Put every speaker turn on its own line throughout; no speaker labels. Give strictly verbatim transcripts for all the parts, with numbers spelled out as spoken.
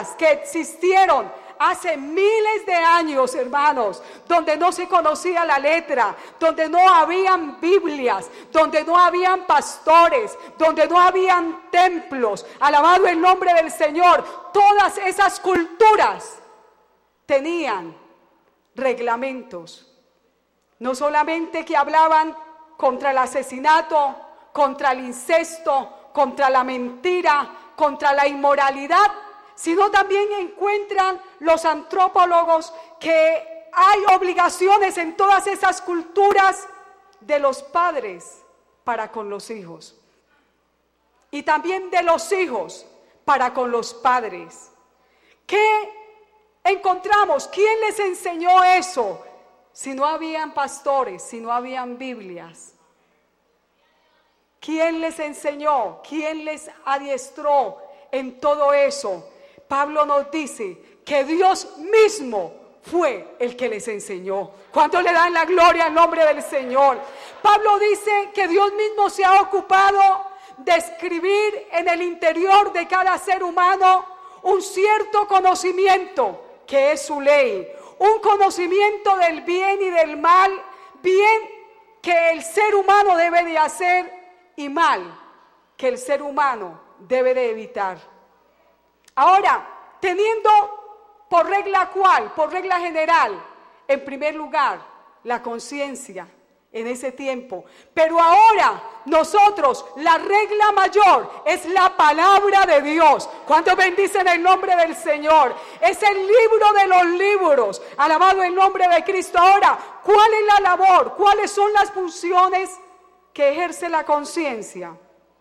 culturas que existieron hace miles de años, hermanos, donde no se conocía la letra, donde no habían Biblias, donde no habían pastores, donde no habían templos, alabado el nombre del Señor, todas esas culturas tenían reglamentos, no solamente que hablaban contra el asesinato, contra el incesto, contra la mentira, contra la inmoralidad, sino también encuentran los antropólogos que hay obligaciones en todas esas culturas de los padres para con los hijos y también de los hijos para con los padres. ¿Qué encontramos? ¿Quién les enseñó eso? Si no habían pastores, si no habían Biblias. ¿Quién les enseñó? ¿Quién les adiestró en todo eso? Pablo nos dice que Dios mismo fue el que les enseñó. ¿Cuántos le dan la gloria al nombre del Señor? Pablo dice que Dios mismo se ha ocupado de escribir en el interior de cada ser humano un cierto conocimiento que es su ley, un conocimiento del bien y del mal, bien que el ser humano debe de hacer y mal que el ser humano debe de evitar. Ahora, teniendo por regla cuál, por regla general, en primer lugar, la conciencia en ese tiempo. Pero ahora nosotros, la regla mayor es la palabra de Dios. ¿Cuántos bendicen el nombre del Señor? Es el libro de los libros. Alabado el nombre de Cristo. Ahora, ¿cuál es la labor? ¿Cuáles son las funciones que ejerce la conciencia?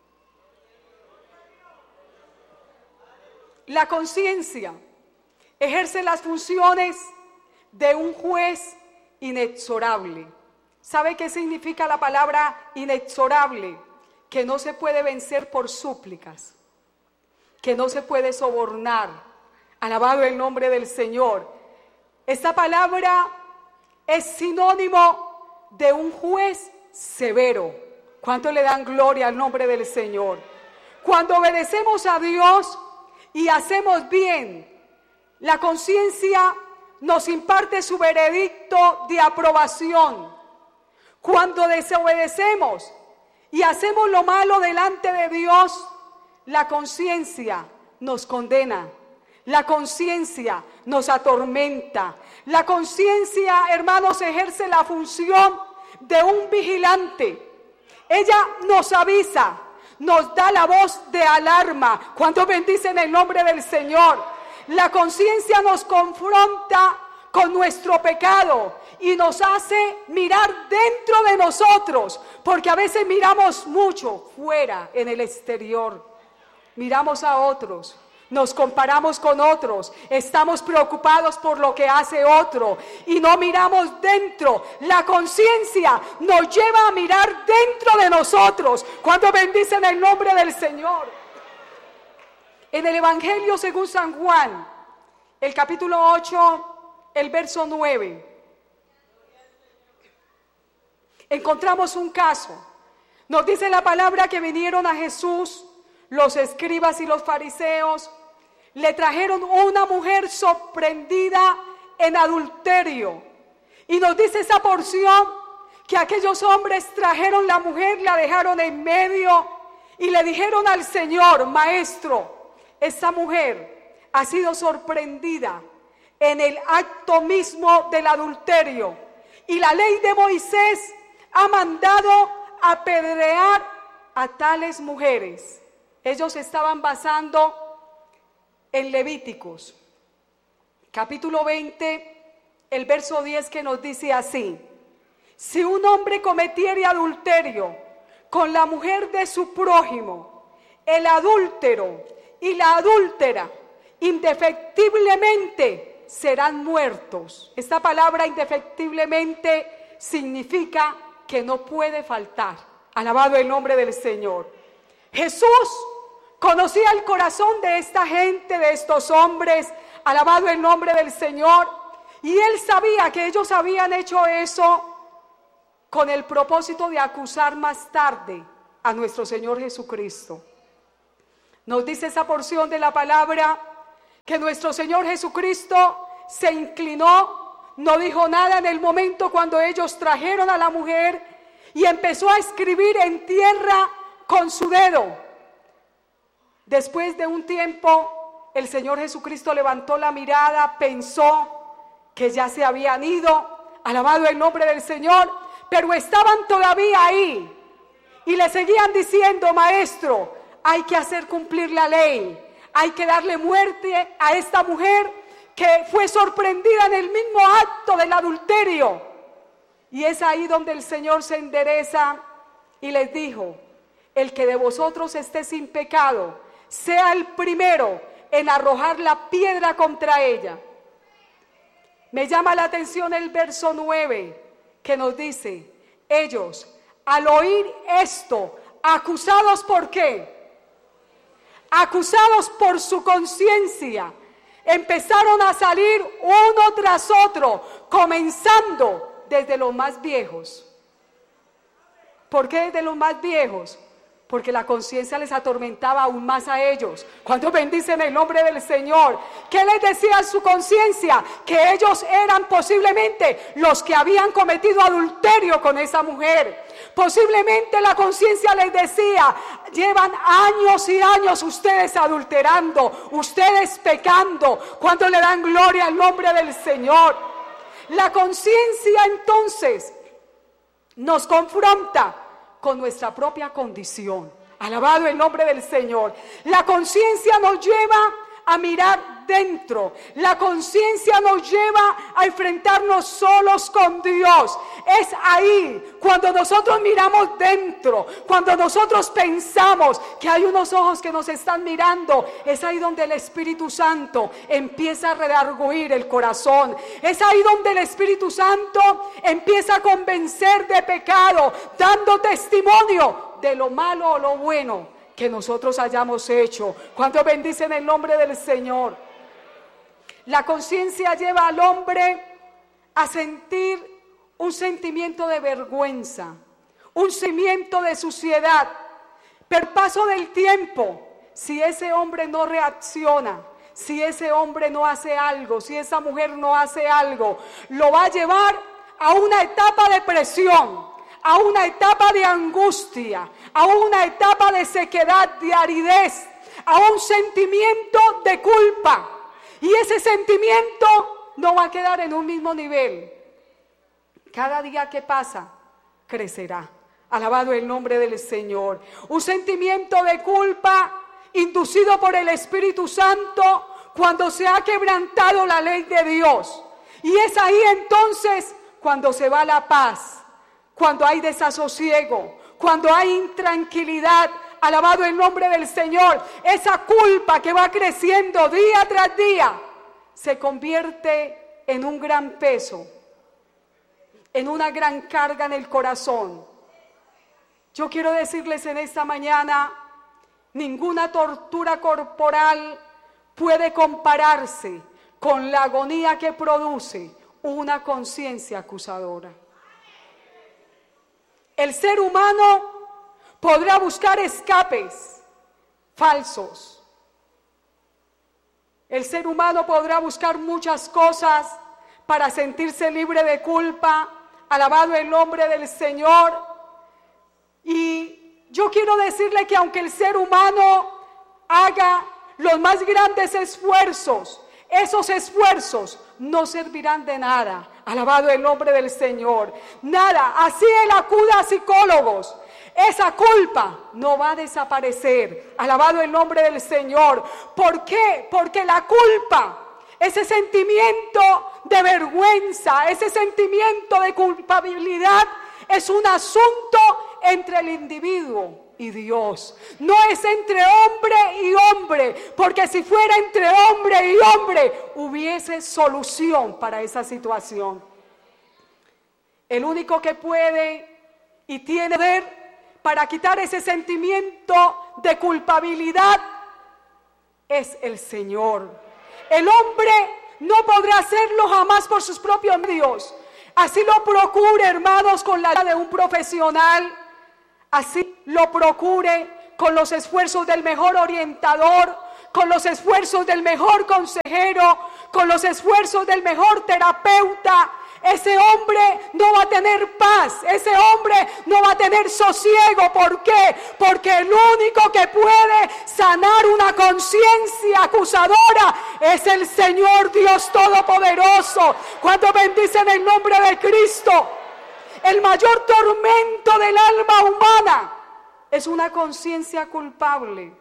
La conciencia ejerce las funciones de un juez inexorable. ¿Sabe qué significa la palabra inexorable? Que no se puede vencer por súplicas, que no se puede sobornar. Alabado el nombre del Señor. Esta palabra es sinónimo de un juez severo. ¿Cuánto le dan gloria al nombre del Señor? Cuando obedecemos a Dios y hacemos bien, la conciencia nos imparte su veredicto de aprobación. Cuando desobedecemos y hacemos lo malo delante de Dios, la conciencia nos condena, la conciencia nos atormenta. La conciencia, hermanos, ejerce la función de un vigilante. Ella nos avisa, nos da la voz de alarma. ¿Cuántos bendicen el nombre del Señor? La conciencia nos confronta con nuestro pecado y nos hace mirar dentro de nosotros, porque a veces miramos mucho fuera, en el exterior. Miramos a otros, nos comparamos con otros, estamos preocupados por lo que hace otro y no miramos dentro. La conciencia nos lleva a mirar dentro de nosotros. ¿Cuántos bendicen el nombre del Señor? En el Evangelio según San Juan, el capítulo ocho, el verso nueve, encontramos un caso. Nos dice la palabra que vinieron a Jesús los escribas y los fariseos, le trajeron una mujer sorprendida en adulterio. Y nos dice esa porción que aquellos hombres trajeron la mujer, la dejaron en medio y le dijeron al Señor: Maestro, esta mujer ha sido sorprendida en el acto mismo del adulterio y la ley de Moisés ha mandado apedrear a tales mujeres. Ellos estaban basando en Levíticos, capítulo veinte, el verso diez, que nos dice así: si un hombre cometiere adulterio con la mujer de su prójimo, el adúltero y la adúltera indefectiblemente serán muertos. Esta palabra indefectiblemente significa que no puede faltar. Alabado el nombre del Señor. Jesús conocía el corazón de esta gente, de estos hombres. Alabado el nombre del Señor. Y Él sabía que ellos habían hecho eso con el propósito de acusar más tarde a nuestro Señor Jesucristo. Nos dice esa porción de la palabra que nuestro Señor Jesucristo se inclinó, no dijo nada en el momento cuando ellos trajeron a la mujer y empezó a escribir en tierra con su dedo. Después de un tiempo, el Señor Jesucristo levantó la mirada, pensó que ya se habían ido, alabado el nombre del Señor, pero estaban todavía ahí y le seguían diciendo: maestro, hay que hacer cumplir la ley, hay que darle muerte a esta mujer que fue sorprendida en el mismo acto del adulterio. Y es ahí donde el Señor se endereza y les dijo: el que de vosotros esté sin pecado, sea el primero en arrojar la piedra contra ella. Me llama la atención el verso nueve, que nos dice: ellos, al oír esto, acusados ¿por qué? Acusados por su conciencia, empezaron a salir uno tras otro, comenzando desde los más viejos. ¿Por qué desde los más viejos? Porque la conciencia les atormentaba aún más a ellos. ¿Cuántos bendicen el nombre del Señor? ¿Qué les decía su conciencia? Que ellos eran posiblemente los que habían cometido adulterio con esa mujer. Posiblemente la conciencia les decía: llevan años y años ustedes adulterando, ustedes pecando, cuando le dan gloria al nombre del Señor. La conciencia entonces nos confronta con nuestra propia condición. Alabado el nombre del Señor. La conciencia nos lleva a mirar dentro. La conciencia nos lleva a enfrentarnos solos con Dios. Es ahí cuando nosotros miramos dentro, cuando nosotros pensamos que hay unos ojos que nos están mirando, es ahí donde el Espíritu Santo empieza a redarguir el corazón. Es ahí donde el Espíritu Santo empieza a convencer de pecado, dando testimonio de lo malo o lo bueno que nosotros hayamos hecho. Cuando bendicen el nombre del Señor. La conciencia lleva al hombre a sentir un sentimiento de vergüenza, un sentimiento de suciedad. Pero paso del tiempo, si ese hombre no reacciona, si ese hombre no hace algo, si esa mujer no hace algo, lo va a llevar a una etapa de presión, a una etapa de angustia, a una etapa de sequedad, de aridez, a un sentimiento de culpa. Y ese sentimiento no va a quedar en un mismo nivel. Cada día que pasa, crecerá. Alabado el nombre del Señor. Un sentimiento de culpa inducido por el Espíritu Santo cuando se ha quebrantado la ley de Dios. Y es ahí entonces cuando se va la paz, cuando hay desasosiego, cuando hay intranquilidad. Alabado el nombre del Señor. Esa culpa que va creciendo día tras día se convierte en un gran peso, en una gran carga en el corazón. Yo quiero decirles en esta mañana: ninguna tortura corporal puede compararse con la agonía que produce una conciencia acusadora. El ser humano podrá buscar escapes falsos. El ser humano podrá buscar muchas cosas para sentirse libre de culpa. Alabado el nombre del Señor. Y yo quiero decirle que aunque el ser humano haga los más grandes esfuerzos, esos esfuerzos no servirán de nada. Alabado el nombre del Señor. Nada. Así él acuda a psicólogos, esa culpa no va a desaparecer. Alabado el nombre del Señor. ¿Por qué? Porque la culpa, ese sentimiento de vergüenza, ese sentimiento de culpabilidad, es un asunto entre el individuo y Dios. No es entre hombre y hombre, porque si fuera entre hombre y hombre, hubiese solución para esa situación. El único que puede y tiene poder para quitar ese sentimiento de culpabilidad es el Señor. El hombre no podrá hacerlo jamás por sus propios medios. Así lo procure, hermanos, con la ayuda de un profesional. Así lo procure con los esfuerzos del mejor orientador, con los esfuerzos del mejor consejero, con los esfuerzos del mejor terapeuta, ese hombre no va a tener paz, ese hombre no va a tener sosiego. ¿Por qué? Porque el único que puede sanar una conciencia acusadora es el Señor Dios Todopoderoso. Cuando bendicen el nombre de Cristo, el mayor tormento del alma humana es una conciencia culpable.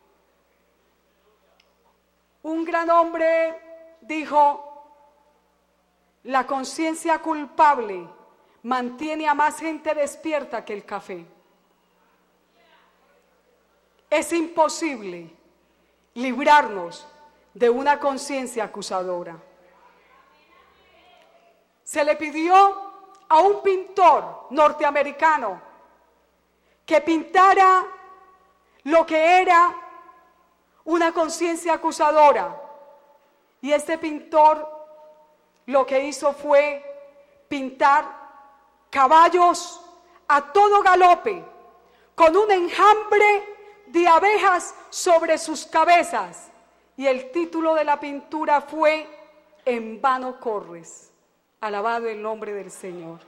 Un gran hombre dijo: la conciencia culpable mantiene a más gente despierta que el café. Es imposible librarnos de una conciencia acusadora. Se le pidió a un pintor norteamericano que pintara lo que era una conciencia acusadora, y este pintor lo que hizo fue pintar caballos a todo galope, con un enjambre de abejas sobre sus cabezas. Y el título de la pintura fue En vano corres. Alabado el nombre del Señor.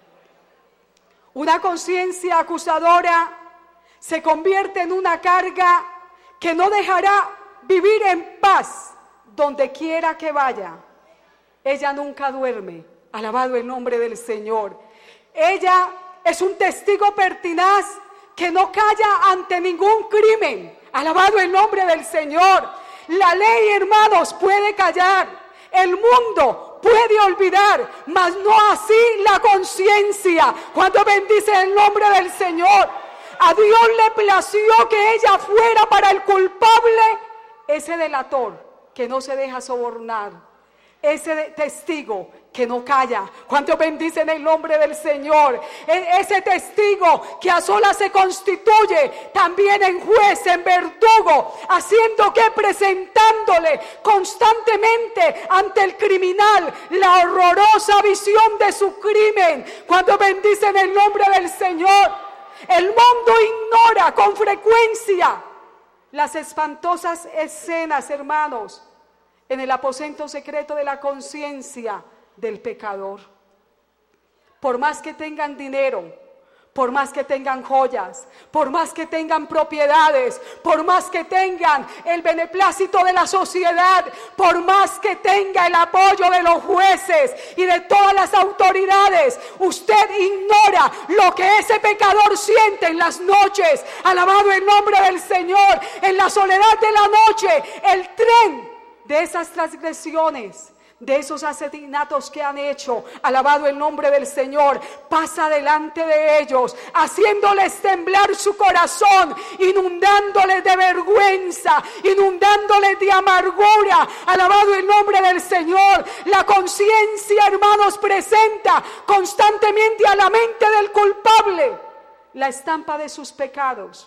Una conciencia acusadora se convierte en una carga que no dejará vivir en paz donde quiera que vaya. Ella nunca duerme. Alabado el nombre del Señor. Ella es un testigo pertinaz que no calla ante ningún crimen. Alabado el nombre del Señor. La ley, hermanos, puede callar. El mundo puede olvidar, mas no así la conciencia. Cuando bendice el nombre del Señor, a Dios le plació que ella fuera para el culpable, ese delator que no se deja sobornar, ese testigo que no calla. Cuando bendicen el nombre del Señor, ese testigo que a solas se constituye también en juez, en verdugo, haciendo que presentándole constantemente ante el criminal la horrorosa visión de su crimen. Cuando bendicen el nombre del Señor, el mundo ignora con frecuencia las espantosas escenas, hermanos, en el aposento secreto de la conciencia del pecador. Por más que tengan dinero, por más que tengan joyas, por más que tengan propiedades, por más que tengan el beneplácito de la sociedad, por más que tenga el apoyo de los jueces y de todas las autoridades, usted ignora lo que ese pecador siente en las noches. Alabado el nombre del Señor. En la soledad de la noche, el tren de esas transgresiones, de esos asesinatos que han hecho, alabado el nombre del Señor, pasa delante de ellos, haciéndoles temblar su corazón, inundándoles de vergüenza, inundándoles de amargura. Alabado el nombre del Señor. La conciencia, hermanos, presenta constantemente a la mente del culpable la estampa de sus pecados,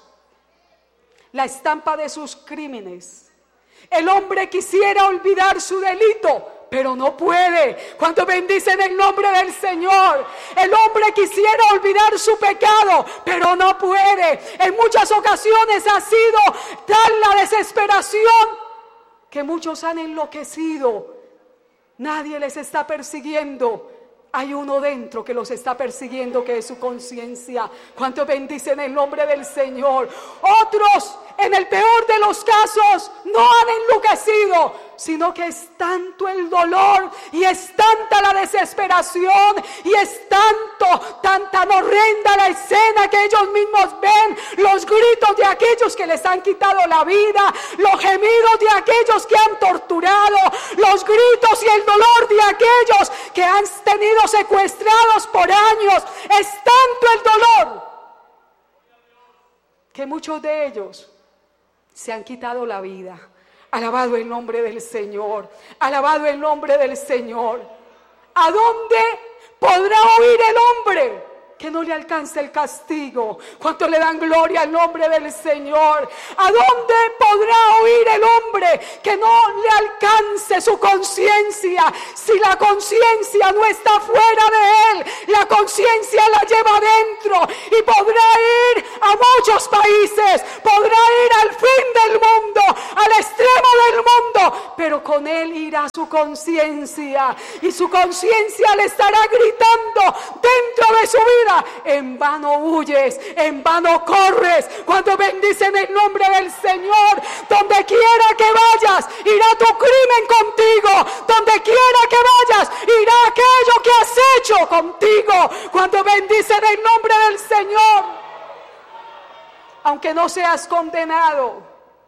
la estampa de sus crímenes. El hombre quisiera olvidar su delito, pero no puede. Cuando bendicen el nombre del Señor, el hombre quisiera olvidar su pecado, pero no puede. En muchas ocasiones ha sido tal la desesperación que muchos han enloquecido. Nadie les está persiguiendo. Hay uno dentro que los está persiguiendo, que es su conciencia. Cuánto bendicen el nombre del Señor. Otros, en el peor de los casos, no han enloquecido, sino que es tanto el dolor y es tanta la desesperación y es tanto, tan, tan horrenda la escena que ellos mismos ven, los gritos de aquellos que les han quitado la vida, los gemidos de aquellos que han torturado, los gritos y el dolor de aquellos que han tenido secuestrados por años. Es tanto el dolor que muchos de ellos se han quitado la vida. Alabado el nombre del Señor. Alabado el nombre del Señor. ¿A dónde podrá huir el hombre que no le alcance el castigo. ¿Cuánto le dan gloria al nombre del Señor? ¿A dónde podrá oír el hombre que no le alcance su conciencia? Si la conciencia no está fuera de él, la conciencia la lleva dentro y podrá ir a muchos países, podrá ir al fin del mundo, al extremo del mundo, pero con él irá su conciencia y su conciencia le estará gritando dentro de su vida: en vano huyes, en vano corres. Cuando bendicen el nombre del Señor, donde quiera que vayas, irá tu crimen contigo. Donde quiera que vayas, irá aquello que has hecho contigo. Cuando bendicen el nombre del Señor, aunque no seas condenado,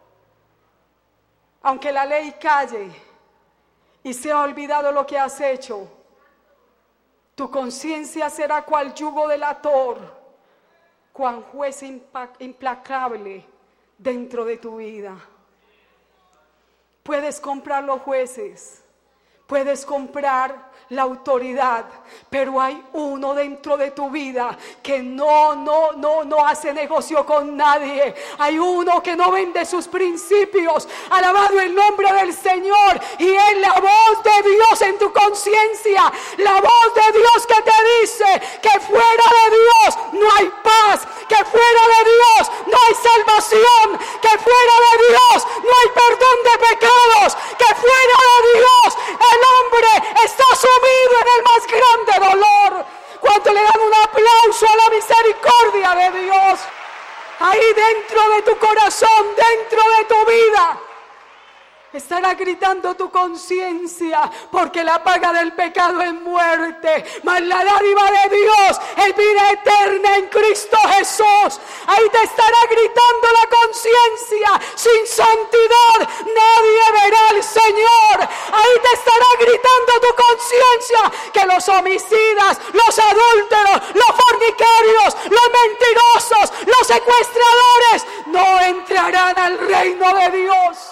aunque la ley calle y se ha olvidado lo que has hecho, tu conciencia será cual yugo delator, cual juez implacable dentro de tu vida. Puedes comprar los jueces, puedes comprar la autoridad, pero hay uno dentro de tu vida que no, no, no, no hace negocio con nadie. Hay uno que no vende sus principios. Alabado el nombre del Señor. Y es la voz de Dios en tu conciencia, la voz de Dios que te dice que fuera de Dios no hay paz, que fuera de Dios no hay salvación, que fuera de Dios no hay perdón de pecados, que fuera de Dios el hombre está sumido en el más grande dolor. Cuando le dan un aplauso a la misericordia de Dios, ahí dentro de tu corazón, dentro de tu vida, estará gritando tu conciencia, porque la paga del pecado es muerte, mas la dádiva de Dios es vida eterna en Cristo Jesús. Ahí te estará gritando la conciencia: sin santidad nadie verá al Señor. Ahí te estará gritando tu conciencia que los homicidas, los adúlteros, los fornicarios, los mentirosos, los secuestradores no entrarán al reino de Dios.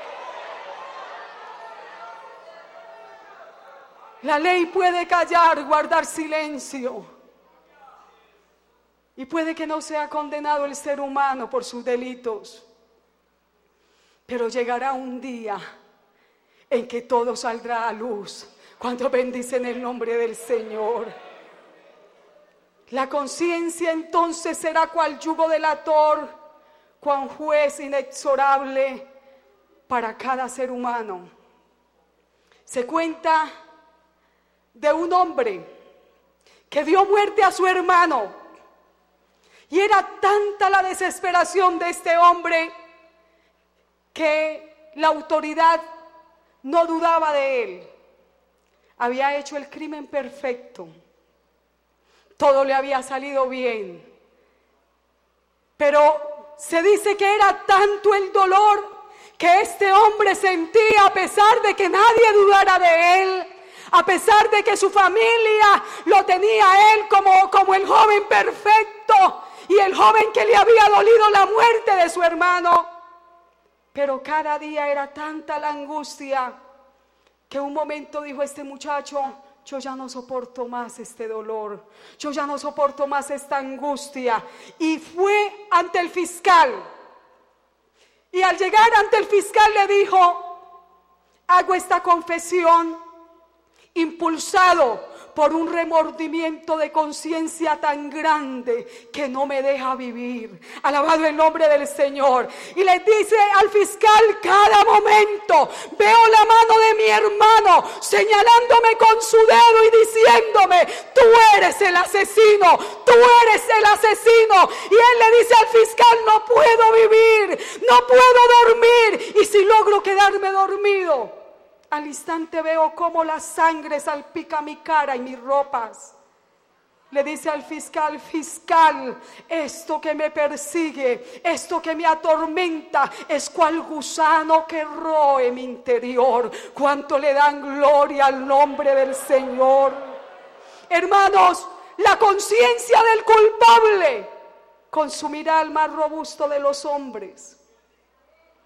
La ley puede callar, guardar silencio. Y puede que no sea condenado el ser humano por sus delitos. Pero llegará un día en que todo saldrá a luz cuando bendicen el nombre del Señor. La conciencia entonces será cual yugo delator, cual juez inexorable para cada ser humano. Se cuenta de un hombre que dio muerte a su hermano, y era tanta la desesperación de este hombre que la autoridad no dudaba de él. Había hecho el crimen perfecto, todo le había salido bien, pero se dice que era tanto el dolor que este hombre sentía, a pesar de que nadie dudara de él, a pesar de que su familia lo tenía a él como, como el joven perfecto y el joven que le había dolido la muerte de su hermano. Pero cada día era tanta la angustia que un momento dijo este muchacho: yo ya no soporto más este dolor, yo ya no soporto más esta angustia. Y fue ante el fiscal. Y al llegar ante el fiscal le dijo: hago esta confesión impulsado por un remordimiento de conciencia tan grande que no me deja vivir. Alabado el nombre del Señor. Y le dice al fiscal: cada momento veo la mano de mi hermano señalándome con su dedo y diciéndome: tú eres el asesino, tú eres el asesino. Y él le dice al fiscal: no puedo vivir, no puedo dormir, y si logro quedarme dormido, al instante veo cómo la sangre salpica mi cara y mis ropas. Le dice al fiscal: fiscal, esto que me persigue, esto que me atormenta, es cual gusano que roe mi interior. Cuánto le dan gloria al nombre del Señor. Hermanos, la conciencia del culpable consumirá al más robusto de los hombres.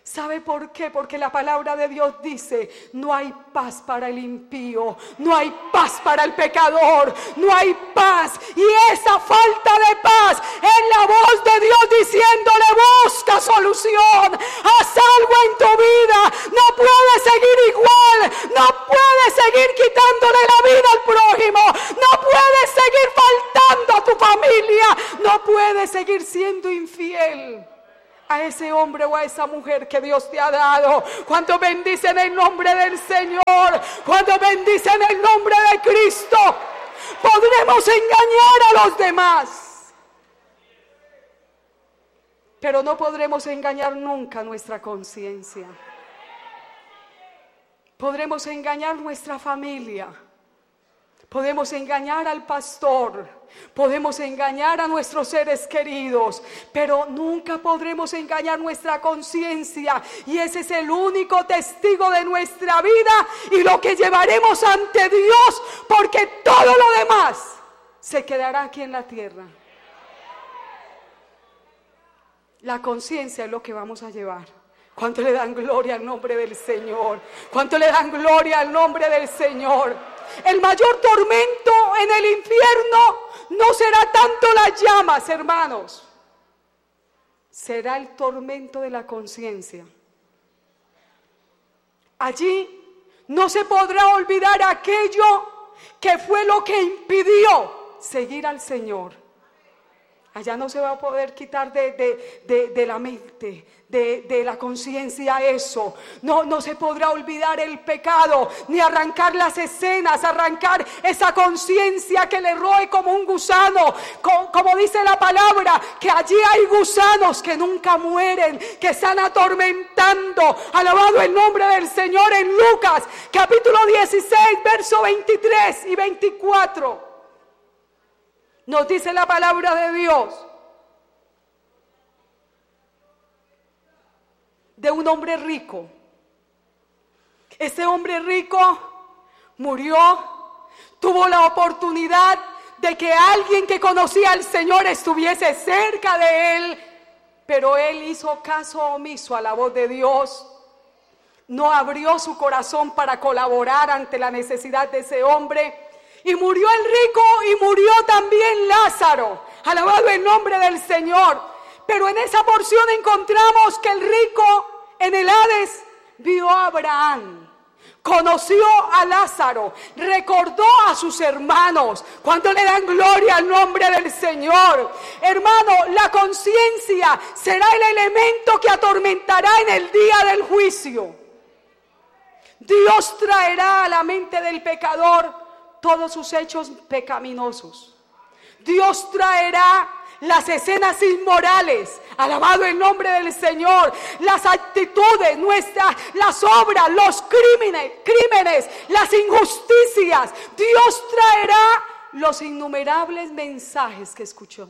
¿Sabe por qué? Porque la palabra de Dios dice: no hay paz para el impío, no hay paz para el pecador, no hay paz. Y esa falta de paz es la voz de Dios diciéndole: busca solución, haz algo en tu vida. No puedes seguir igual, no puedes seguir quitándole la vida al prójimo, no puedes seguir faltando a tu familia, no puedes seguir siendo infiel a ese hombre o a esa mujer que Dios te ha dado. Cuando bendicen el nombre del Señor, cuando bendicen el nombre de Cristo, podremos engañar a los demás, pero no podremos engañar nunca nuestra conciencia. Podremos engañar nuestra familia, podemos engañar al pastor, podemos engañar a nuestros seres queridos, pero nunca podremos engañar nuestra conciencia, y ese es el único testigo de nuestra vida y lo que llevaremos ante Dios, porque todo lo demás se quedará aquí en la tierra. La conciencia es lo que vamos a llevar. ¿Cuánto le dan gloria al nombre del Señor? ¿Cuánto le dan gloria al nombre del Señor? El mayor tormento en el infierno no será tanto las llamas, hermanos. Será el tormento de la conciencia. Allí no se podrá olvidar aquello que fue lo que impidió seguir al Señor. Allá no se va a poder quitar de, de, de, de la mente, de, de la conciencia eso. No, no se podrá olvidar el pecado, ni arrancar las escenas, arrancar esa conciencia que le roe como un gusano. Como, como dice la palabra, que allí hay gusanos que nunca mueren, que están atormentando. Alabado el nombre del Señor. En Lucas, capítulo dieciséis, verso veintitrés y veinticuatro. Nos dice la palabra de Dios de un hombre rico. Ese hombre rico murió, tuvo la oportunidad de que alguien que conocía al Señor estuviese cerca de él, pero él hizo caso omiso a la voz de Dios. No abrió su corazón para colaborar ante la necesidad de ese hombre. Y murió el rico y murió también Lázaro. Alabado el nombre del Señor. Pero en esa porción encontramos que el rico en el Hades vio a Abraham, conoció a Lázaro, recordó a sus hermanos. Cuando le dan gloria al nombre del Señor. Hermano, la conciencia será el elemento que atormentará en el día del juicio. Dios traerá a la mente del pecador todos sus hechos pecaminosos. Dios traerá las escenas inmorales, alabado el nombre del Señor, las actitudes nuestras, las obras, los crímenes, crímenes, las injusticias. Dios traerá los innumerables mensajes que escuchó.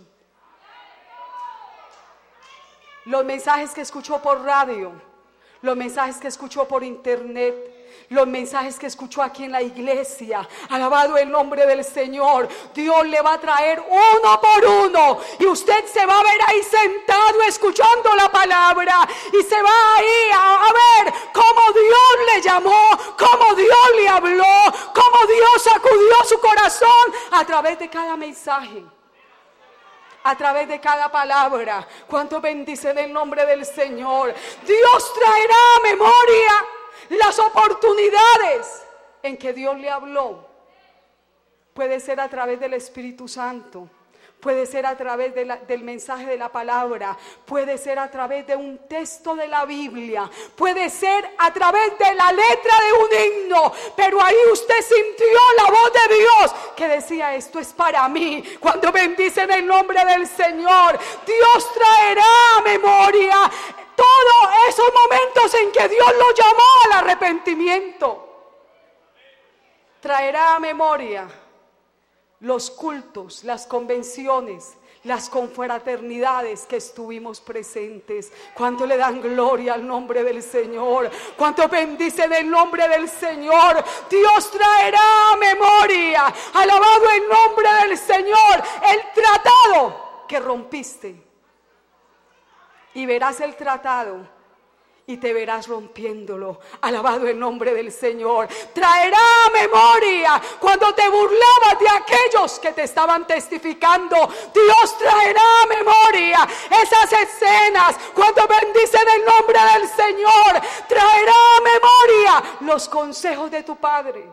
Los mensajes que escuchó por radio, los mensajes que escuchó por internet, los mensajes que escuchó aquí en la iglesia. Alabado el nombre del Señor. Dios le va a traer uno por uno, y usted se va a ver ahí sentado escuchando la palabra, y se va ahí a, a ver cómo Dios le llamó, cómo Dios le habló, cómo Dios sacudió su corazón a través de cada mensaje, a través de cada palabra. Cuánto bendicen el nombre del Señor. Dios traerá a memoria las oportunidades en que Dios le habló. Puede ser a través del Espíritu Santo, puede ser a través de la, del mensaje de la palabra, puede ser a través de un texto de la Biblia, puede ser a través de la letra de un himno. Pero ahí usted sintió la voz de Dios que decía: esto es para mí. Cuando bendicen el nombre del Señor, Dios traerá a memoria todos esos momentos en que Dios lo llamó al arrepentimiento. Traerá a memoria los cultos, las convenciones, las confraternidades que estuvimos presentes. Cuánto le dan gloria al nombre del Señor, cuánto bendicen el nombre del Señor. Dios traerá a memoria, alabado el nombre del Señor, el tratado que rompiste. Y verás el tratado y te verás rompiéndolo. Alabado el nombre del Señor. Traerá a memoria cuando te burlabas de aquellos que te estaban testificando. Dios traerá a memoria esas escenas cuando bendicen el nombre del Señor. Traerá a memoria los consejos de tu padre.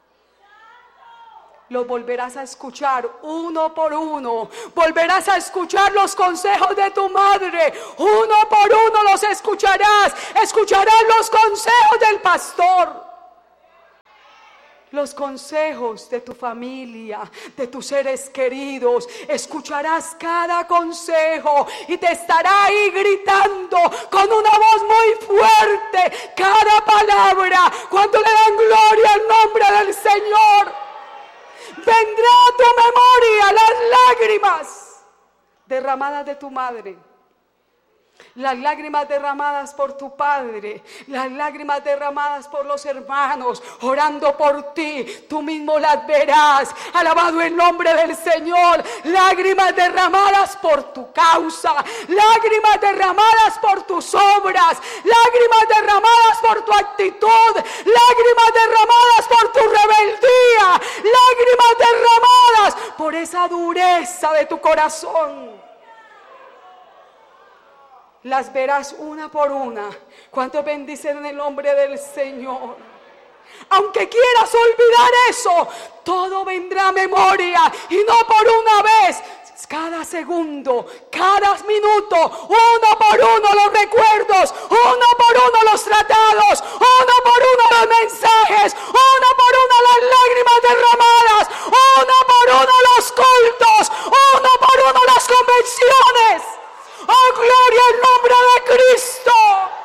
Los volverás a escuchar uno por uno. Volverás a escuchar los consejos de tu madre. Uno por uno los escucharás. Escucharás los consejos del pastor. Los consejos de tu familia, de tus seres queridos. Escucharás cada consejo y te estará ahí gritando con una voz muy fuerte cada palabra cuando le dan gloria al nombre del Señor. Vendrá a tu memoria las lágrimas derramadas de tu madre, las lágrimas derramadas por tu padre, las lágrimas derramadas por los hermanos, orando por ti. Tú mismo las verás. Alabado el nombre del Señor. Lágrimas derramadas por tu causa, lágrimas derramadas por tus obras, lágrimas derramadas por tu actitud, lágrimas derramadas por tu rebeldía, lágrimas derramadas por esa dureza de tu corazón. Las verás una por una. ¿Cuántos bendicen en el nombre del Señor? Aunque quieras olvidar eso, todo vendrá a memoria, y no por una vez. Cada segundo, cada minuto, uno por uno los recuerdos, uno por uno los tratados, uno por uno los mensajes, uno por uno las lágrimas derramadas, uno por uno los cultos, uno por uno las convenciones. ¡Oh, gloria al nombre de Cristo!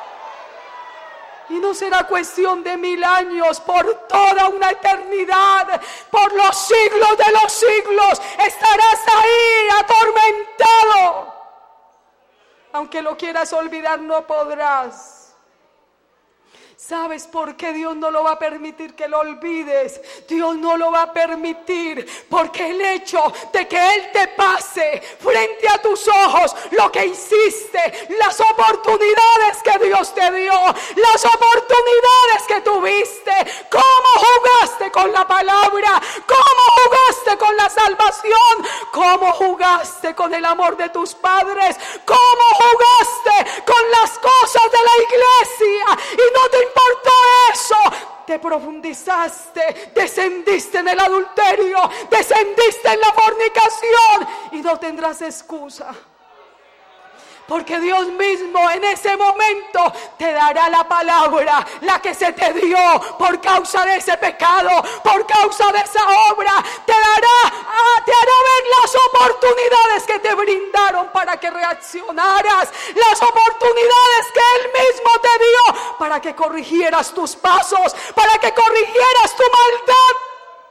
Y no será cuestión de mil años, por toda una eternidad, por los siglos de los siglos, estarás ahí atormentado. Aunque lo quieras olvidar, no podrás. ¿Sabes por qué Dios no lo va a permitir que lo olvides? Dios no lo va a permitir porque el hecho de que Él te pase frente a tus ojos lo que hiciste, las oportunidades que Dios te dio, las oportunidades que tuviste, cómo jugaste con la palabra, cómo jugaste con la salvación, cómo jugaste con el amor de tus padres, cómo jugaste con las cosas de la iglesia y no te importó eso. Te profundizaste, descendiste en el adulterio, descendiste en la fornicación y no tendrás excusa. Porque Dios mismo en ese momento te dará la palabra, la que se te dio por causa de ese pecado, por causa de esa obra. Te dará, ah, te hará ver las oportunidades que te brindaron para que reaccionaras, las oportunidades que Él mismo te dio para que corrigieras tus pasos, para que corrigieras tu maldad.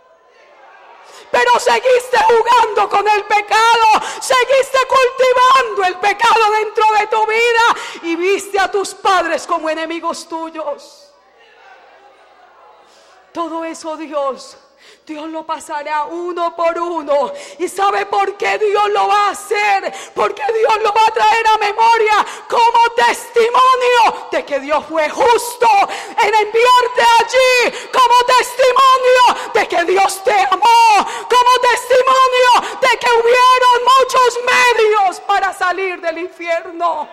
Pero seguiste jugando con el pecado, seguiste cultivando el pecado dentro de tu vida y viste a tus padres como enemigos tuyos. Todo eso Dios, Dios lo pasará uno por uno. ¿Y sabe por qué Dios lo va a hacer? Porque Dios lo va a traer a memoria como testimonio de que Dios fue justo en enviarte allí, como testimonio de que Dios te amó, como testimonio de que hubieron muchos medios para salir del infierno.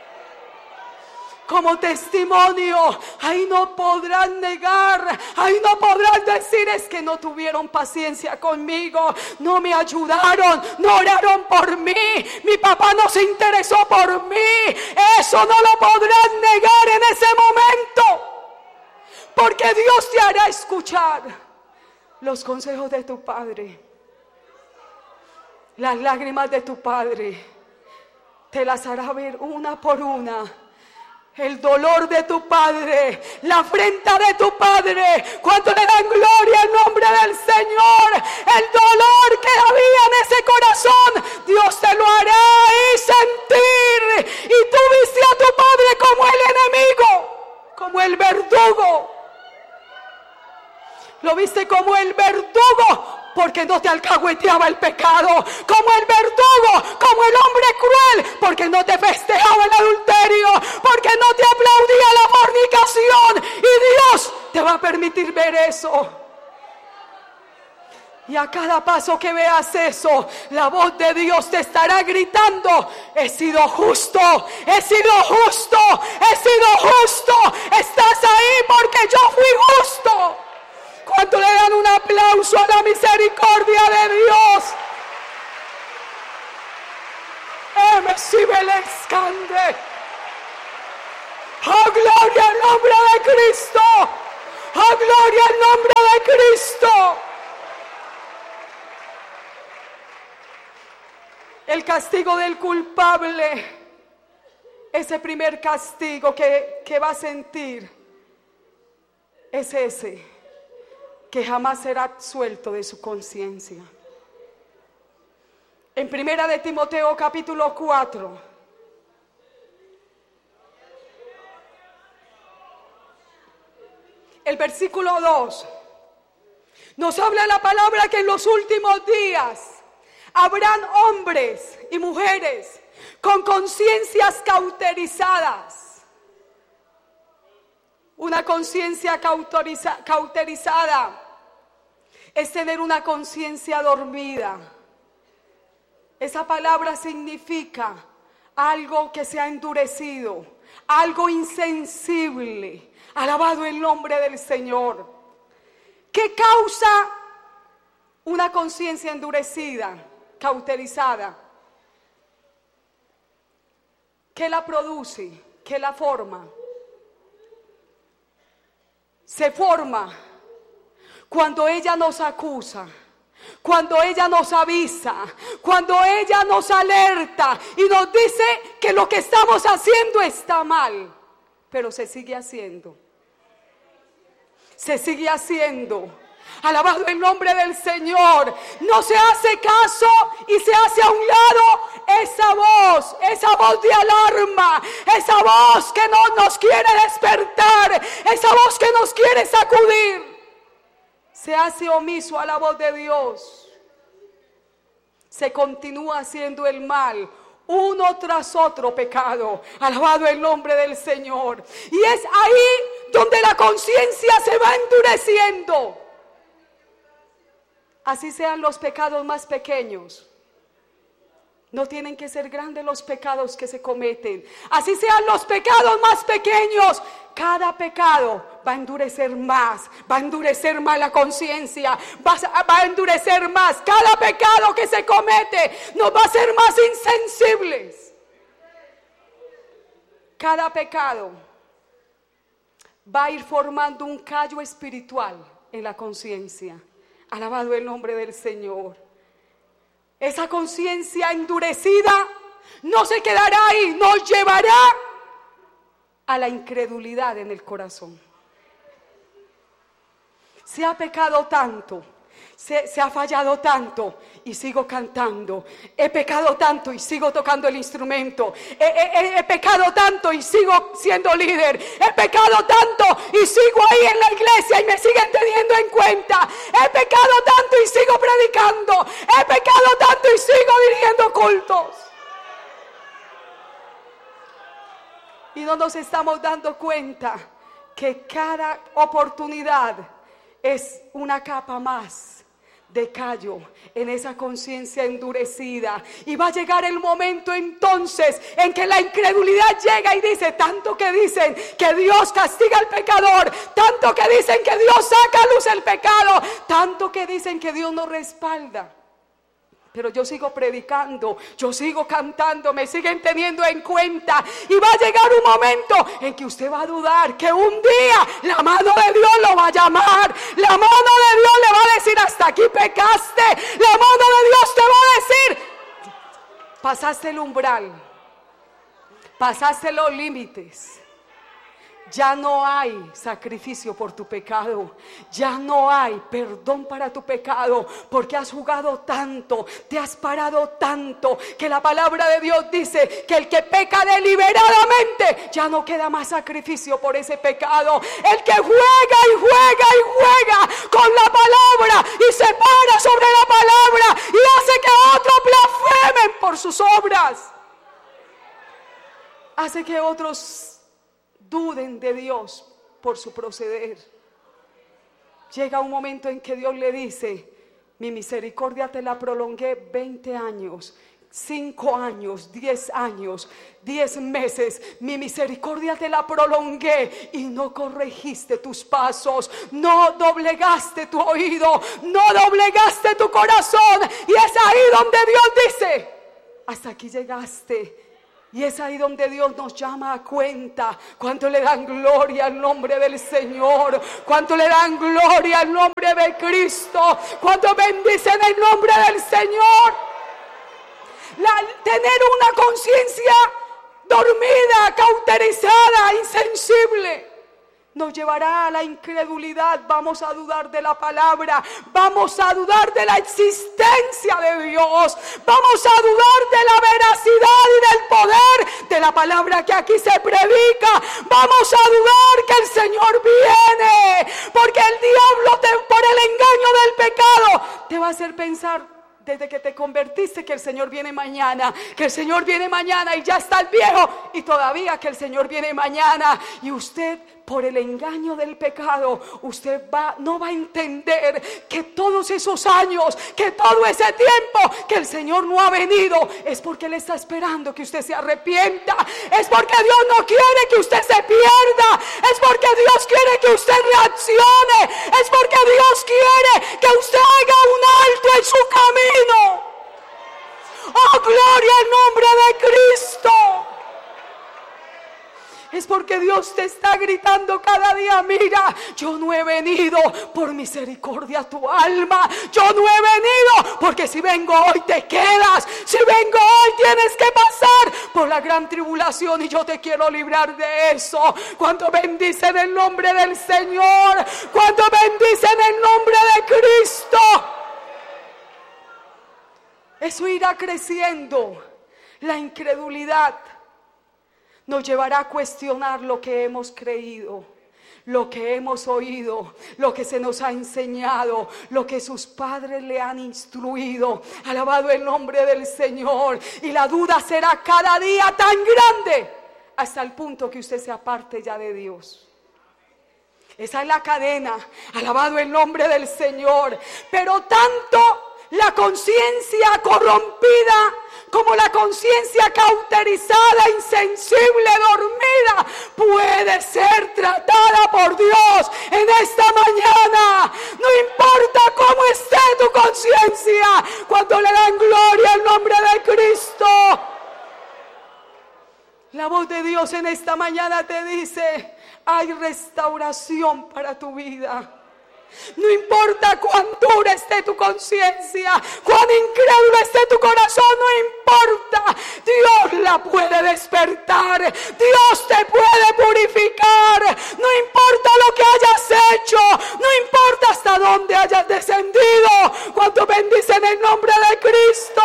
Como testimonio, ahí no podrán negar, ahí no podrán decir es que no tuvieron paciencia conmigo, no me ayudaron, no oraron por mí, mi papá no se interesó por mí. Eso no lo podrán negar en ese momento, porque Dios te hará escuchar los consejos de tu padre, las lágrimas de tu padre, te las hará ver una por una. El dolor de tu padre, la afrenta de tu padre, cuando le dan gloria al nombre del Señor, el dolor que había en ese corazón, Dios te lo hará ahí sentir. Y tú viste a tu padre como el enemigo, como el verdugo. Lo viste como el verdugo porque no te alcahueteaba el pecado, como el verdugo, como el hombre cruel, porque no te festejaba el adulterio, porque no te aplaudía la fornicación, y Dios te va a permitir ver eso. Y a cada paso que veas eso, la voz de Dios te estará gritando: he sido justo, he sido justo, he sido justo. Estás ahí porque yo fui justo. ¿Cuánto le dan un aplauso a la misericordia de Dios? Emesibelescande. ¡Oh, gloria al nombre de Cristo! ¡Oh, gloria al nombre de Cristo! El castigo del culpable, ese primer castigo que, que va a sentir, es ese, que jamás será absuelto de su conciencia. En Primera de Timoteo capítulo cuatro, el versículo dos, nos habla la palabra que en los últimos días habrán hombres y mujeres con conciencias cauterizadas. Una conciencia cauteriza, cauterizada es tener una conciencia dormida. Esa palabra significa algo que se ha endurecido, algo insensible. Alabado el nombre del Señor. ¿Qué causa una conciencia endurecida, cauterizada? ¿Qué la produce? ¿Qué la forma? Se forma cuando ella nos acusa, cuando ella nos avisa, cuando ella nos alerta y nos dice que lo que estamos haciendo está mal, pero se sigue haciendo. Se sigue haciendo. Alabado el nombre del Señor. No se hace caso y se hace a un lado esa voz, esa voz de alarma, esa voz que no nos quiere despertar, esa voz que nos quiere sacudir. Se hace omiso a la voz de Dios. Se continúa haciendo el mal, uno tras otro pecado. Alabado el nombre del Señor. Y es ahí donde la conciencia se va endureciendo. Así sean los pecados más pequeños. No tienen que ser grandes los pecados que se cometen. Así sean los pecados más pequeños. Cada pecado va a endurecer más. Va a endurecer más la conciencia. Va, va a endurecer más. Cada pecado que se comete nos va a hacer más insensibles. Cada pecado va a ir formando un callo espiritual en la conciencia. Alabado el nombre del Señor. Esa conciencia endurecida no se quedará ahí, nos llevará a la incredulidad en el corazón. Se ha pecado tanto, se, se ha fallado tanto y sigo cantando. He pecado tanto y sigo tocando el instrumento. He, he, he pecado tanto y sigo siendo líder. He pecado tanto y sigo ahí en la iglesia y me siguen teniendo en cuenta. He pecado tanto y sigo predicando. He pecado tanto y sigo dirigiendo cultos. Y no nos estamos dando cuenta que cada oportunidad es una capa más de callo en esa conciencia endurecida. Y va a llegar el momento entonces en que la incredulidad llega y dice: tanto que dicen que Dios castiga al pecador, tanto que dicen que Dios saca a luz el pecado, tanto que dicen que Dios nos respalda. Pero yo sigo predicando, yo sigo cantando, me siguen teniendo en cuenta. Y va a llegar un momento en que usted va a dudar que un día la mano de Dios lo va a llamar. La mano de Dios le va a decir: hasta aquí pecaste. La mano de Dios te va a decir: pasaste el umbral, pasaste los límites. Ya no hay sacrificio por tu pecado. Ya no hay perdón para tu pecado, porque has jugado tanto, te has parado tanto, que la palabra de Dios dice que el que peca deliberadamente, ya no queda más sacrificio por ese pecado. El que juega y juega y juega con la palabra y se para sobre hace que otros duden de Dios por su proceder. Llega un momento en que Dios le dice: mi misericordia te la prolongué veinte años, cinco años, diez años, diez meses. Mi misericordia te la prolongué y no corregiste tus pasos, no doblegaste tu oído, no doblegaste tu corazón. Y es ahí donde Dios dice: hasta aquí llegaste. Y es ahí donde Dios nos llama a cuenta. Cuánto le dan gloria al nombre del Señor, cuánto le dan gloria al nombre de Cristo, cuánto bendicen el nombre del Señor. La, tener una conciencia dormida, cauterizada, insensible, nos llevará a la incredulidad. Vamos a dudar de la palabra, vamos a dudar de la existencia de Dios, vamos a dudar de la veracidad y del poder de la palabra que aquí se predica. Vamos a dudar que el Señor viene, porque el diablo te, por el engaño del pecado te va a hacer pensar desde que te convertiste que el Señor viene mañana, que el Señor viene mañana y ya está el viejo, y todavía que el Señor viene mañana. Y usted, por el engaño del pecado, usted va, no va a entender que todos esos años, que todo ese tiempo que el Señor no ha venido, es porque Él está esperando que usted se arrepienta, es porque Dios no quiere que usted se pierda, es porque Dios quiere que usted reaccione, es porque Dios quiere que usted haga un alto en su camino. ¡Oh, gloria al nombre de Cristo! Es porque Dios te está gritando cada día: mira, yo no he venido por misericordia a tu alma, yo no he venido porque si vengo hoy te quedas, si vengo hoy tienes que pasar por la gran tribulación y yo te quiero librar de eso. Cuánto bendicen el nombre del Señor, cuánto bendicen el nombre de Cristo. Eso irá creciendo. La incredulidad nos llevará a cuestionar lo que hemos creído, lo que hemos oído, lo que se nos ha enseñado, lo que sus padres le han instruido. Alabado el nombre del Señor. Y la duda será cada día tan grande hasta el punto que usted se aparte ya de Dios. Esa es la cadena. Alabado el nombre del Señor. Pero tanto la conciencia corrompida como la conciencia cauterizada, insensible, dormida, puede ser tratada por Dios en esta mañana. No importa cómo esté tu conciencia, cuando le dan gloria al nombre de Cristo. La voz de Dios en esta mañana te dice: hay restauración para tu vida. No importa cuán dura esté tu conciencia, cuán incrédulo esté tu corazón, no importa. Dios la puede despertar, Dios te puede purificar. No importa lo que hayas hecho, no importa hasta dónde hayas descendido. Cuánto bendicen el nombre de Cristo.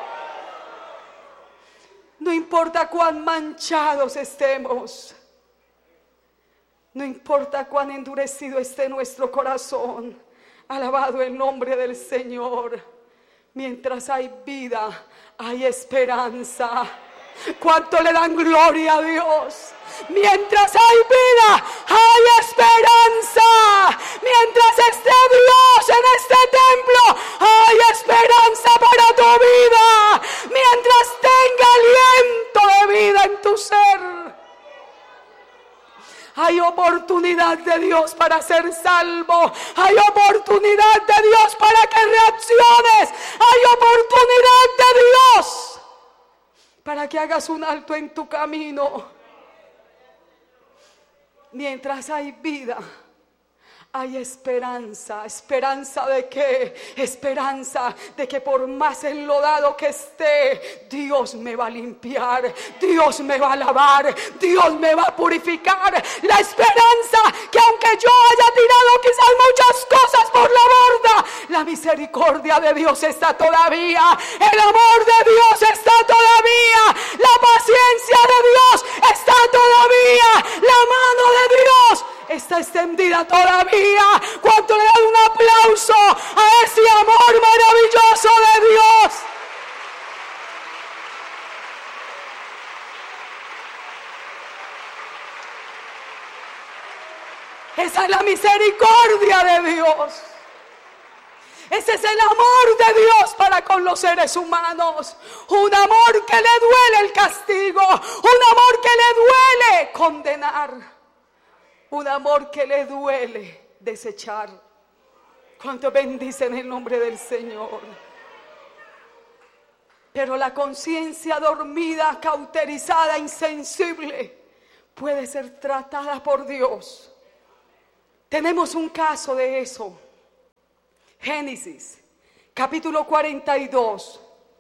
No importa cuán manchados estemos, no importa cuán endurecido esté nuestro corazón. Alabado el nombre del Señor. Mientras hay vida, hay esperanza. ¿Cuánto le dan gloria a Dios? Mientras hay vida, hay esperanza. Mientras esté Dios en este templo, hay esperanza para tu vida. Mientras tenga aliento de vida en tu ser, hay oportunidad de Dios para ser salvo. Hay oportunidad de Dios para que reacciones. Hay oportunidad de Dios para que hagas un alto en tu camino. Mientras hay vida, hay esperanza. ¿Esperanza de qué? Esperanza de que por más enlodado que esté, Dios me va a limpiar, Dios me va a lavar, Dios me va a purificar. La esperanza que aunque yo haya tirado quizás muchas cosas por la borda, la misericordia de Dios está todavía, el amor de Dios está todavía, la paciencia de Dios está todavía, la mano de Dios está extendida todavía. ¿Cuánto le dan un aplauso a ese amor maravilloso de Dios? a la misericordia de Dios. Ese es el amor de Dios para con los seres humanos. Un amor que le duele el castigo. Un amor que le duele condenar. Un amor que le duele desechar. ¿Cuánto bendicen el nombre del Señor? Pero la conciencia dormida, cauterizada, insensible, puede ser tratada por Dios. Tenemos un caso de eso. Génesis, capítulo cuarenta y dos.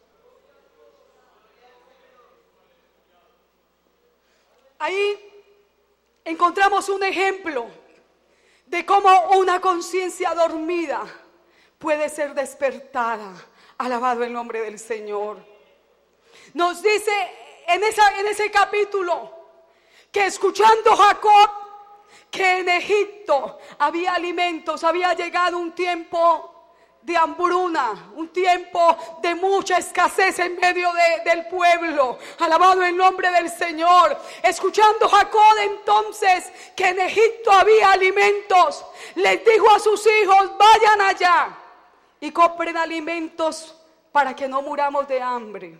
Ahí encontramos un ejemplo de cómo una conciencia dormida puede ser despertada. Alabado el nombre del Señor. Nos dice en, esa, en ese capítulo que escuchando Jacob que en Egipto había alimentos, había llegado un tiempo de hambruna, un tiempo de mucha escasez en medio de, del pueblo. Alabado el nombre del Señor. Escuchando Jacob entonces que en Egipto había alimentos, les dijo a sus hijos: vayan allá y compren alimentos para que no muramos de hambre.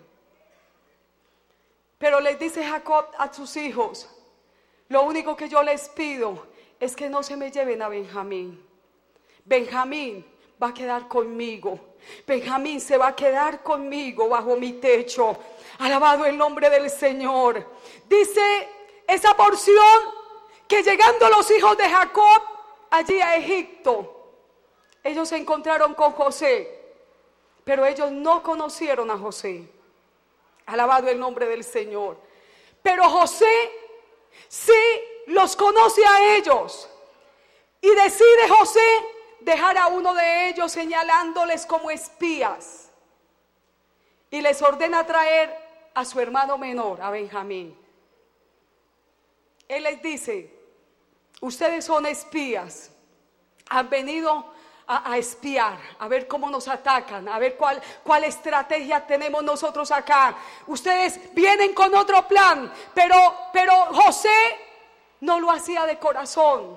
Pero les dice Jacob a sus hijos: lo único que yo les pido es que no se me lleven a Benjamín. Benjamín va a quedar conmigo. Benjamín se va a quedar conmigo bajo mi techo. Alabado el nombre del Señor. Dice esa porción que llegando los hijos de Jacob allí a Egipto, ellos se encontraron con José, pero ellos no conocieron a José. Alabado el nombre del Señor. Pero José sí los conoce a ellos. Y decide José dejar a uno de ellos señalándoles como espías. Y les ordena traer a su hermano menor, a Benjamín. Él les dice: ustedes son espías. Han venido a, a espiar, a ver cómo nos atacan, a ver cuál, cuál estrategia tenemos nosotros acá. Ustedes vienen con otro plan, pero, pero José no lo hacía de corazón.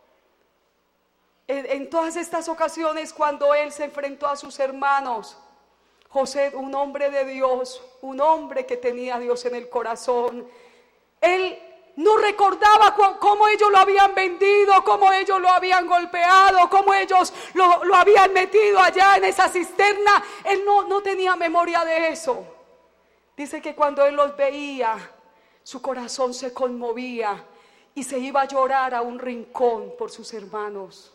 En, en todas estas ocasiones cuando él se enfrentó a sus hermanos, José, un hombre de Dios, un hombre que tenía a Dios en el corazón, él no recordaba cómo ellos lo habían vendido, cómo ellos lo habían golpeado, cómo ellos lo, lo habían metido allá en esa cisterna. Él no, no tenía memoria de eso. Dice que cuando él los veía, su corazón se conmovía y se iba a llorar a un rincón por sus hermanos.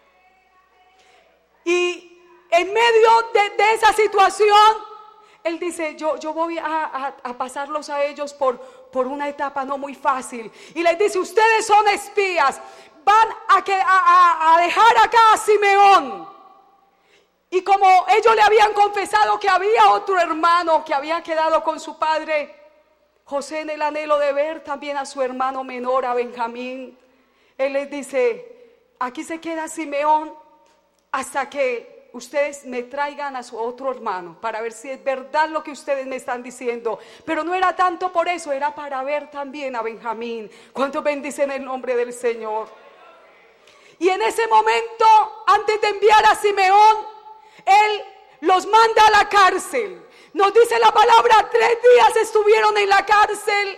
Y en medio de, de esa situación, él dice: yo, yo voy a, a, a pasarlos a ellos por, por una etapa no muy fácil. Y les dice: ustedes son espías, van a, que, a, a dejar acá a Simeón. Y como ellos le habían confesado que había otro hermano que había quedado con su padre, José, en el anhelo de ver también a su hermano menor, a Benjamín, él les dice: aquí se queda Simeón hasta que ustedes me traigan a su otro hermano, para ver si es verdad lo que ustedes me están diciendo. Pero no era tanto por eso, era para ver también a Benjamín. ¿Cuántos bendicen el nombre del Señor? Y en ese momento, antes de enviar a Simeón, él los manda a la cárcel. Nos dice la palabra: tres días estuvieron en la cárcel.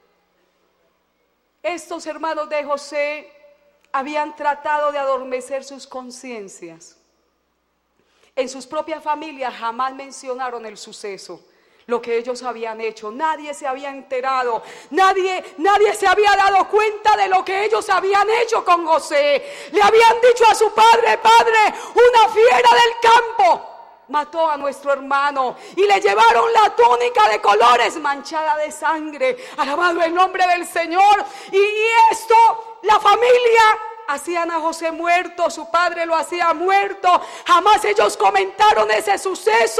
Estos hermanos de José habían tratado de adormecer sus conciencias. En sus propias familias jamás mencionaron el suceso, lo que ellos habían hecho. Nadie se había enterado, nadie, nadie se había dado cuenta de lo que ellos habían hecho con José. Le habían dicho a su padre: padre, una fiera del campo mató a nuestro hermano, y le llevaron la túnica de colores manchada de sangre. Alabado el nombre del Señor. Y, y esto, la familia hacían a José muerto, su padre lo hacía muerto. Jamás ellos comentaron ese suceso,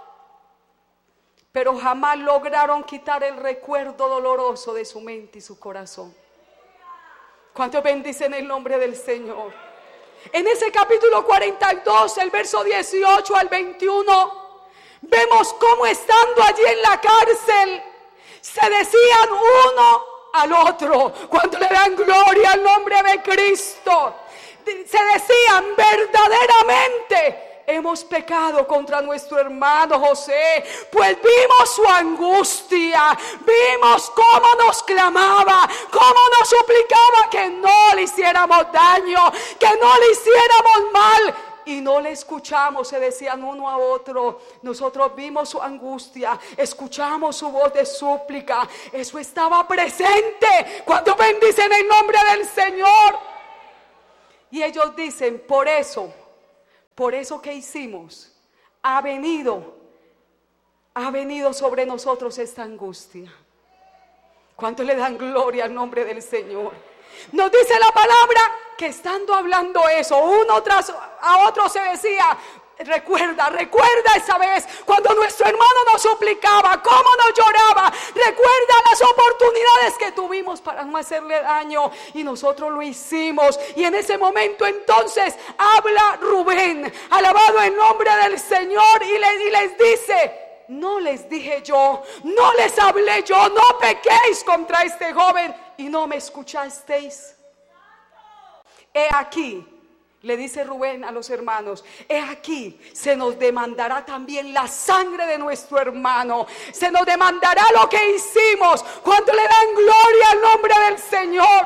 pero jamás lograron quitar el recuerdo doloroso de su mente y su corazón. ¿Cuántos bendicen el nombre del Señor? En ese capítulo cuarenta y dos, el verso dieciocho al veintiuno, vemos cómo estando allí en la cárcel se decían uno al otro. Cuando le dan gloria al nombre de Cristo. se decían verdaderamente: hemos pecado contra nuestro hermano José, pues vimos su angustia, vimos cómo nos clamaba, cómo nos suplicaba que no le hiciéramos daño, que no le hiciéramos mal. Y no le escuchamos, se decían uno a otro. Nosotros vimos su angustia, escuchamos su voz de súplica. Eso estaba presente cuando bendicen el nombre del Señor. Y ellos dicen: por eso, por eso que hicimos, ha venido, ha venido sobre nosotros esta angustia. ¿Cuánto le dan gloria al nombre del Señor? Nos dice la palabra que estando hablando eso, uno tras a otro se decía: recuerda, recuerda esa vez cuando nuestro hermano nos suplicaba, cómo nos lloraba. Recuerda las oportunidades que tuvimos para no hacerle daño, y nosotros lo hicimos. Y en ese momento entonces habla Rubén, alabado el nombre del Señor, y les, y les dice: no les dije yo, no les hablé yo, no pequéis contra este joven y no me escuchasteis. He aquí, le dice Rubén a los hermanos, he aquí, se nos demandará también la sangre de nuestro hermano, se nos demandará lo que hicimos. Cuando le dan gloria al nombre del Señor.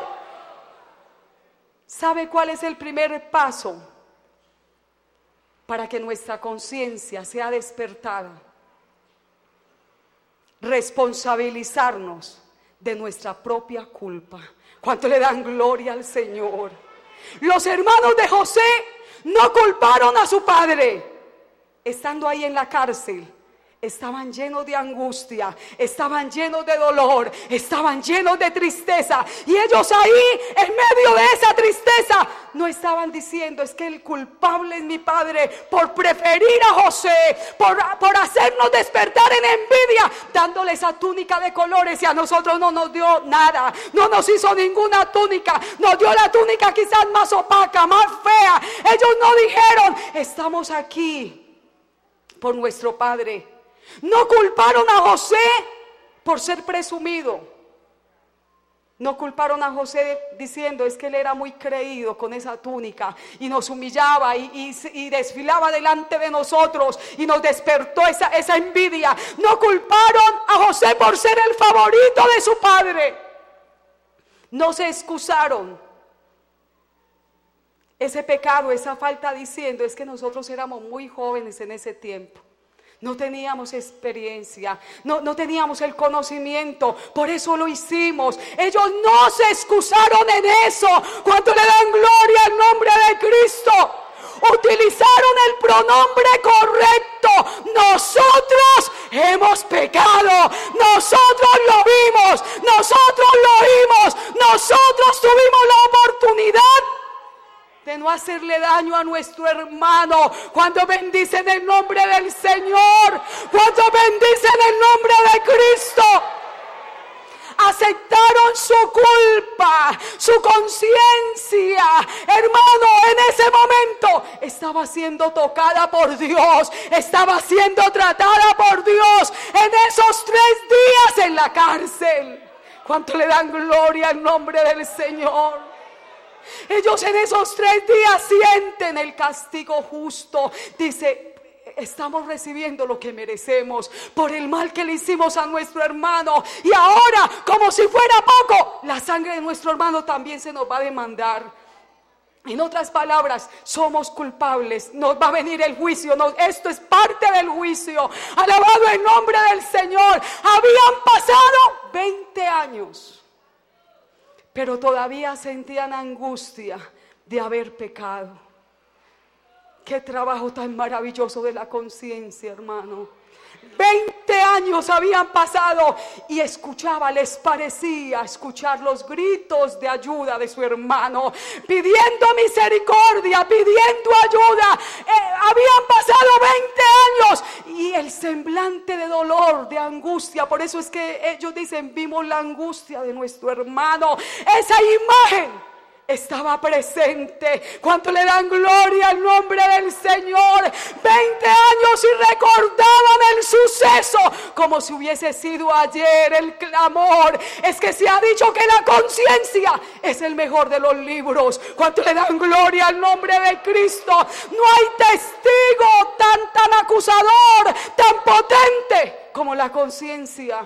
¿Sabe cuál es el primer paso para que nuestra conciencia sea despertada? Responsabilizarnos de nuestra propia culpa. ¿Cuánto le dan gloria al Señor? Los hermanos de José no culparon a su padre. Estando ahí en la cárcel, estaban llenos de angustia, estaban llenos de dolor, estaban llenos de tristeza. Y ellos ahí, en medio de esa tristeza, no estaban diciendo: es que el culpable es mi padre por preferir a José, por, por hacernos despertar en envidia, dándole esa túnica de colores, y a nosotros no nos dio nada, no nos hizo ninguna túnica, nos dio la túnica quizás más opaca, más fea. Ellos no dijeron: estamos aquí por nuestro padre. No culparon a José por ser presumido. No culparon a José diciendo: es que él era muy creído con esa túnica y nos humillaba y, y, y desfilaba delante de nosotros y nos despertó esa, esa envidia. No culparon a José por ser el favorito de su padre. No se excusaron ese pecado, esa falta, diciendo: es que nosotros éramos muy jóvenes en ese tiempo. No teníamos experiencia, no, no teníamos el conocimiento, por eso lo hicimos. Ellos no se excusaron en eso. Cuando le dan gloria al nombre de Cristo, utilizaron el pronombre correcto. Nosotros hemos pecado, nosotros lo vimos, nosotros lo oímos, nosotros tuvimos la oportunidad de no hacerle daño a nuestro hermano. Cuando bendicen el nombre del Señor, cuando bendicen el nombre de Cristo, aceptaron su culpa, su conciencia, hermano, en ese momento estaba siendo tocada por Dios, estaba siendo tratada por Dios en esos tres días en la cárcel. ¿Cuánto le dan gloria al nombre del Señor? Ellos en esos tres días sienten el castigo justo. Dice: estamos recibiendo lo que merecemos por el mal que le hicimos a nuestro hermano. Y ahora, como si fuera poco, la sangre de nuestro hermano también se nos va a demandar. En otras palabras, somos culpables, nos va a venir el juicio, nos, esto es parte del juicio. Alabado el nombre del Señor. Habían pasado veinte años, pero todavía sentían angustia de haber pecado. Qué trabajo tan maravilloso de la conciencia, hermano. Veinte años habían pasado y escuchaba, les parecía escuchar los gritos de ayuda de su hermano, pidiendo misericordia, pidiendo ayuda. Eh, habían pasado veinte años y el semblante de dolor, de angustia. Por eso es que ellos dicen: vimos la angustia de nuestro hermano. Esa imagen estaba presente. ¿Cuánto le dan gloria al nombre del Señor? Veinte años y recordaban el suceso como si hubiese sido ayer. El clamor es que se ha dicho que la conciencia es el mejor de los libros. ¿Cuánto le dan gloria al nombre de Cristo? No hay testigo tan, tan acusador, tan potente como la conciencia.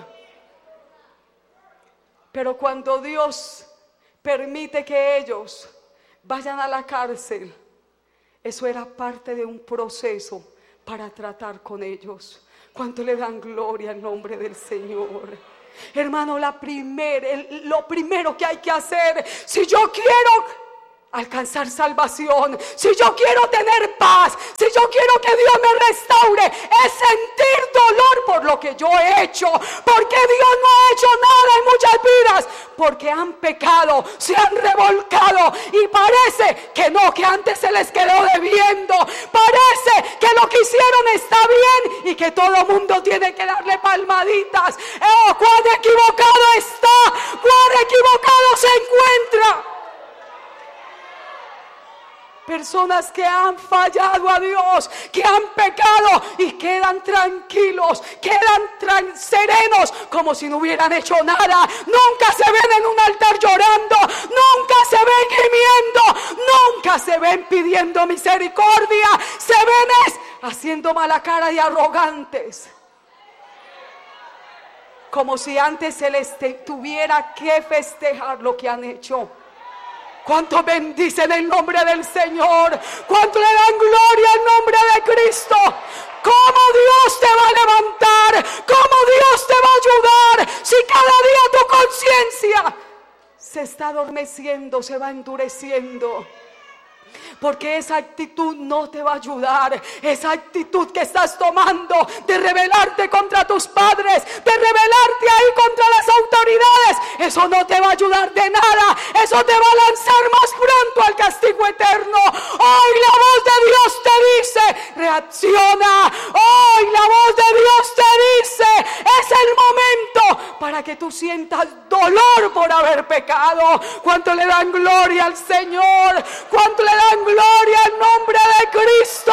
Pero cuando Dios permite que ellos vayan a la cárcel, eso era parte de un proceso para tratar con ellos. ¿Cuánto le dan gloria al nombre del Señor? Hermano, la primer, el, lo primero que hay que hacer, si yo quiero alcanzar salvación, si yo quiero tener paz, si yo quiero que Dios me restaure, es sentir dolor por lo que yo he hecho, porque Dios no ha hecho nada en muchas vidas, porque han pecado, se han revolcado y parece que no, que antes se les quedó debiendo, parece que lo que hicieron está bien y que todo mundo tiene que darle palmaditas. Oh, cuán equivocado está, cuán equivocado se encuentra. Personas que han fallado a Dios, que han pecado y quedan tranquilos, quedan tran- serenos como si no hubieran hecho nada. Nunca se ven en un altar llorando, nunca se ven gimiendo, nunca se ven pidiendo misericordia. Se ven es haciendo mala cara y arrogantes, como si antes se les te- tuviera que festejar lo que han hecho. ¿Cuánto bendicen el nombre del Señor? ¿Cuánto le dan gloria al nombre de Cristo? ¿Cómo Dios te va a levantar? ¿Cómo Dios te va a ayudar? Si cada día tu conciencia se está adormeciendo, se va endureciendo. Porque esa actitud no te va a ayudar. Esa actitud que estás tomando de rebelarte contra tus padres, de rebelarte ahí contra las autoridades, eso no te va a ayudar de nada. Eso te va a lanzar más pronto al castigo eterno. Hoy la voz de Dios te dice: reacciona. Hoy la voz de Dios te dice: es el momento para que tú sientas dolor por haber pecado. ¿Cuánto le dan gloria al Señor? ¿Cuánto le dan gloria al nombre de Cristo?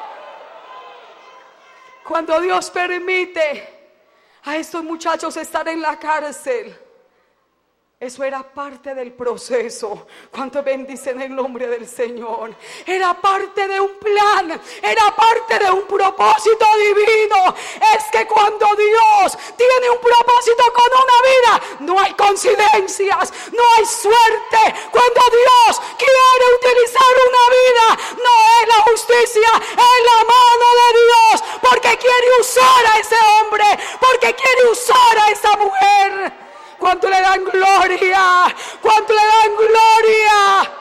Cuando Dios permite a estos muchachos estar en la cárcel, eso era parte del proceso. ¿Cuánto bendicen el nombre del Señor? Era parte de un plan, era parte de un propósito divino. Es que cuando Dios tiene un propósito con una vida, no hay coincidencias, no hay suerte. Cuando Dios quiere utilizar una vida, no es la justicia, es la mano de Dios, porque quiere usar a ese hombre, porque quiere usar a esa mujer. ¿Cuánto le dan gloria? ¿Cuánto le dan gloria?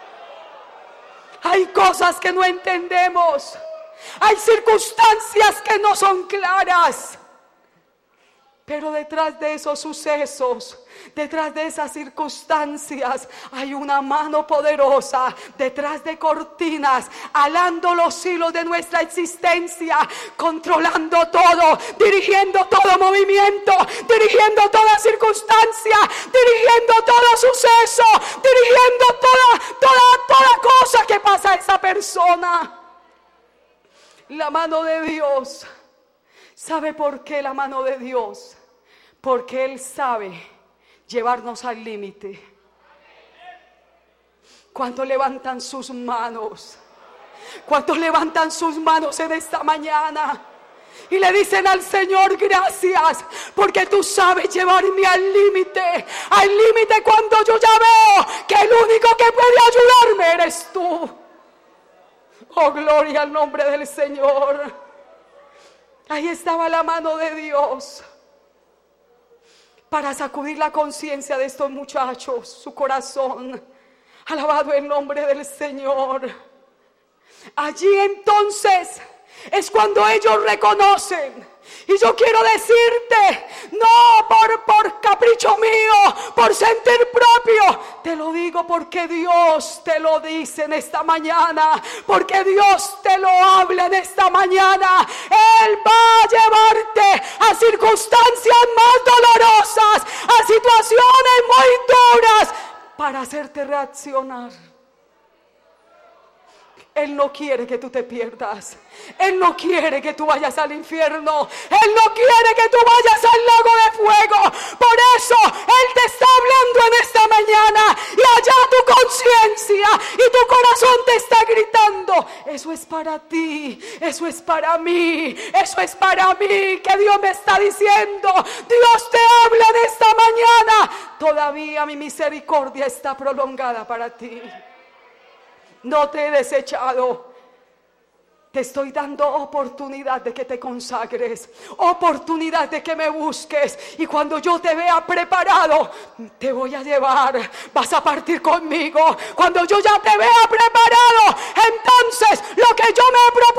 Hay cosas que no entendemos. Hay circunstancias que no son claras. Pero detrás de esos sucesos, detrás de esas circunstancias, hay una mano poderosa, detrás de cortinas, alando los hilos de nuestra existencia, controlando todo, dirigiendo todo movimiento, dirigiendo toda circunstancia, dirigiendo todo suceso, dirigiendo toda, toda, toda cosa que pasa a esa persona. La mano de Dios. ¿Sabe por qué la mano de Dios? Porque Él sabe llevarnos al límite. ¿Cuántos levantan sus manos? ¿Cuántos levantan sus manos en esta mañana? Y le dicen al Señor: gracias, porque tú sabes llevarme al límite. Al límite cuando yo ya veo que el único que puede ayudarme eres tú. Oh, gloria al nombre del Señor. Ahí estaba la mano de Dios para sacudir la conciencia de estos muchachos, su corazón. Alabado el nombre del Señor. Allí entonces es cuando ellos reconocen. Y yo quiero decirte, no por, por capricho mío, por sentir propio, te lo digo porque Dios te lo dice en esta mañana, porque Dios te lo habla en esta mañana. Él va a llevarte a circunstancias más dolorosas, a situaciones muy duras, para hacerte reaccionar. Él no quiere que tú te pierdas. Él no quiere que tú vayas al infierno. Él no quiere que tú vayas al lago de fuego. Por eso Él te está hablando en esta mañana. Y allá tu conciencia y tu corazón te está gritando: eso es para ti, eso es para mí, eso es para mí. Que Dios me está diciendo: Dios te habla en esta mañana. Todavía mi misericordia está prolongada para ti. No te he desechado. Te estoy dando oportunidad de que te consagres, oportunidad de que me busques. Y cuando yo te vea preparado, te voy a llevar. Vas a partir conmigo. Cuando yo ya te vea preparado, entonces lo que yo me he propuesto